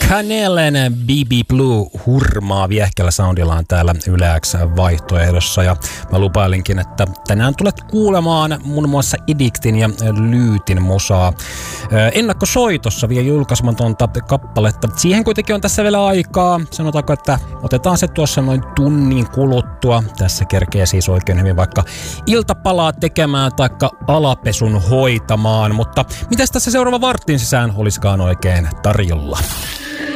Canelen BB Blue hurmaa viehkeällä soundillaan täällä Yle X vaihtoehdossa. Ja mä lupailinkin, että tänään tulet kuulemaan muun muassa Edictin ja Lyytin musaa. Ennakkosoitossa vielä julkaisematonta kappaletta. Siihen kuitenkin on tässä vielä aikaa. Sanotaanko, että otetaan se tuossa noin tunnin kuluttua. Tässä kerkee siis oikein hyvin vaikka iltapalaa tekemään taikka alapesun hoitamaan. Mutta mitäs tässä seuraava varttiin sisään olisikaan oikein tarjolla?